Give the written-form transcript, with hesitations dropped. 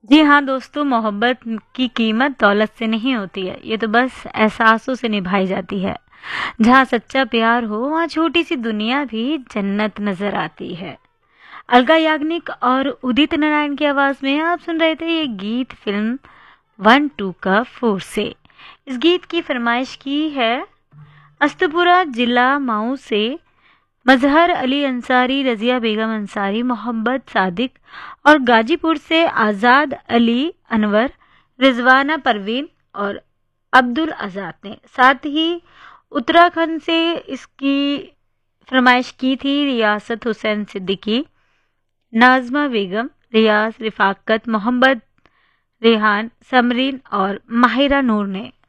जी हाँ दोस्तों, मोहब्बत की कीमत दौलत से नहीं होती है, ये तो बस एहसासों से निभाई जाती है। जहाँ सच्चा प्यार हो वहाँ छोटी सी दुनिया भी जन्नत नजर आती है। अलका याग्निक और उदित नारायण की आवाज में आप सुन रहे थे ये गीत फिल्म 1-2 का 4 से। इस गीत की फरमाइश की है अस्तपुरा जिला माऊ से मजहर अली अंसारी, रजिया बेगम अंसारी, मोहम्मद सादिक और गाजीपुर से आज़ाद अली अनवर, रिजवाना परवीन और अब्दुल आज़ाद ने। साथ ही उत्तराखंड से इसकी फरमाइश की थी रियासत हुसैन सिद्दीकी, नाजमा बेगम, रियाज रिफाकत, मोहम्मद रेहान, समरीन और माहिरा नूर ने।